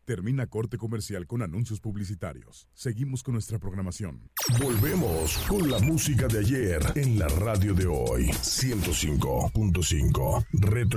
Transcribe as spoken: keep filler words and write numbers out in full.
Termina corte comercial con anuncios publicitarios. Seguimos con nuestra programación. Volvemos con la música de ayer en la radio de hoy. ciento cinco punto cinco Retro